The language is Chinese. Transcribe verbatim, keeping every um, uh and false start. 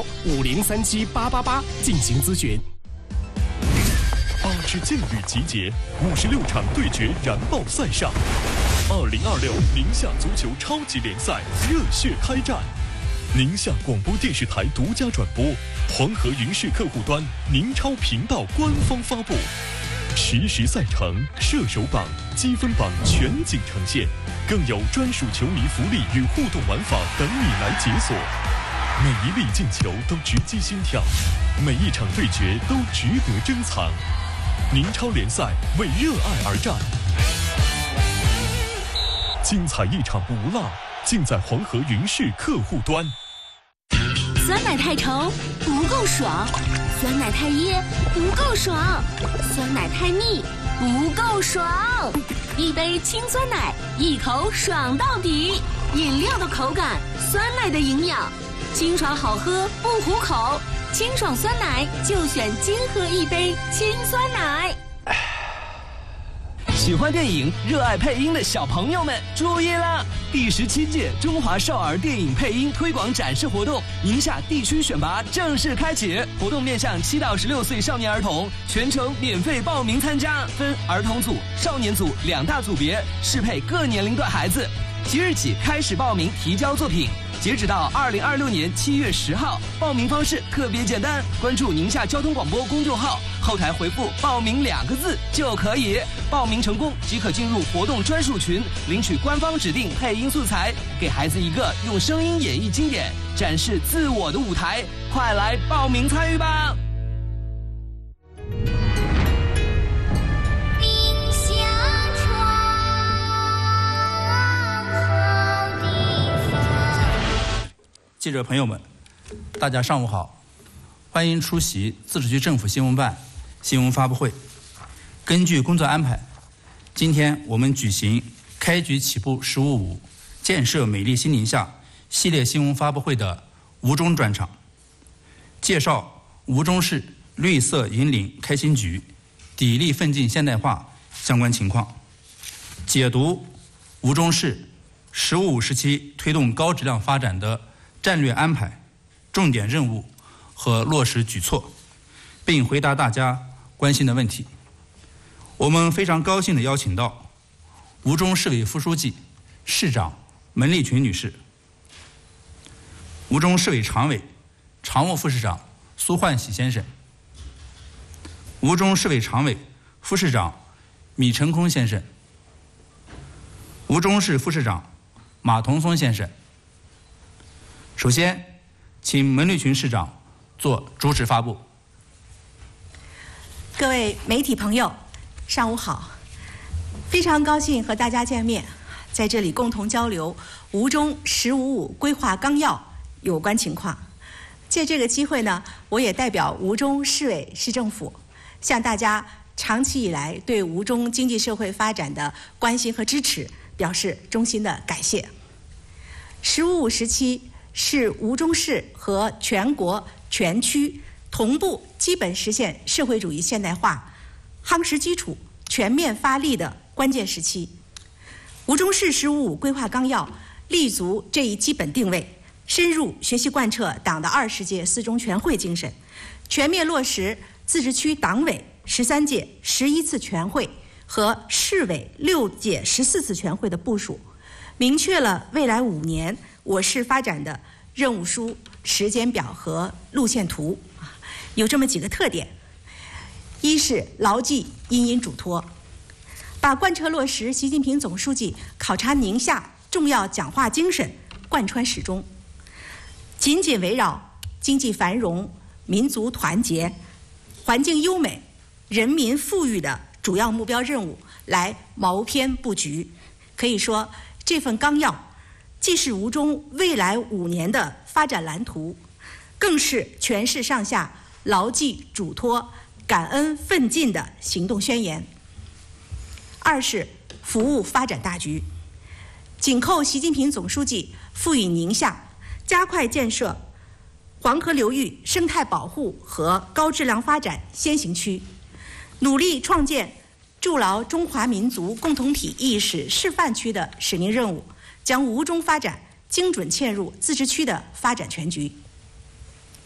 五零三七八八八进行咨询。 八支劲旅集结，五十六场对决燃爆赛上。二零二六宁夏足球超级联赛热血开战，宁夏广播电视台独家转播，黄河云视客户端宁超频道官方发布，实时赛程、射手榜、积分榜全景呈现，更有专属球迷福利与互动玩法等你来解锁。每一粒进球都直击心跳，每一场对决都值得珍藏。宁超联赛为热爱而战，精彩一场不落，尽在黄河云视客户端。 酸奶太稠不够爽，酸奶太噎不够爽，酸奶太腻不够爽。一杯清酸奶，一口爽到底。饮料的口感，酸奶的营养，清爽好喝不糊口。清爽酸奶就选金喝一杯清酸奶。 喜欢电影、热爱配音的小朋友们注意了！第十七届中华少儿电影配音推广展示活动，宁夏地区选拔正式开启。活动面向七到十六岁少年儿童，全程免费报名参加，分儿童组、少年组两大组别，适配各年龄段孩子。即日起开始报名提交作品，截止到二零二六年七月十号。报名方式特别简单，关注宁夏交通广播公众号，后台回复“报名”两个字就可以。报名成功即可进入活动专属群，领取官方指定配音素材，给孩子一个用声音演绎经典、展示自我的舞台。快来报名参与吧！ 记者朋友们，大家上午好，欢迎出席自治区政府新闻办新闻发布会。根据工作安排，今天我们举行开局起步十五五建设美丽新宁夏系列新闻发布会的吴忠专场，介绍吴忠市绿色引领开新局砥砺奋进现代化相关情况，解读吴忠市十五五时期推动高质量发展的战略安排、重点任务和落实举措，并回答大家关心的问题。我们非常高兴地邀请到吴忠市委副书记、市长门丽群女士，吴忠市委常委、常务副市长苏焕喜先生，吴忠市委常委、副市长米成空先生，吴忠市副市长马同松先生。首先，请门丽群市长做主旨发布。 各位媒体朋友，上午好！非常高兴和大家见面，在这里共同交流吴忠“十五五”规划纲要有关情况。借这个机会呢，我也代表吴忠市委市政府，向大家长期以来对吴忠经济社会发展的关心和支持表示衷心的感谢。“十五五”时期是吴忠市和全国全区同步基本实现社会主义现代化、夯实基础、全面发力的关键时期。吴忠市“十五五”规划纲要立足这一基本定位，深入学习贯彻党的二十届四中全会精神，全面落实自治区党委十三届十一次全会和市委六届十四次全会的部署，明确了未来五年我市发展的任务书、时间表和路线图。有这么几个特点：一是牢记因因嘱托，把贯彻落实习近平总书记考察宁夏重要讲话精神贯穿始终，紧紧围绕经济繁荣、民族团结、环境优美、人民富裕的主要目标任务来谋篇布局。可以说，这份纲要既是吴忠未来五年的发展蓝图，更是全市上下牢记嘱托、感恩奋进的行动宣言。二是服务发展大局，紧扣习近平总书记赋予宁夏加快建设黄河流域生态保护和高质量发展先行区，努力创建筑牢中华民族共同体意识示范区的使命任务，将吴忠发展精准嵌入自治区的发展全局。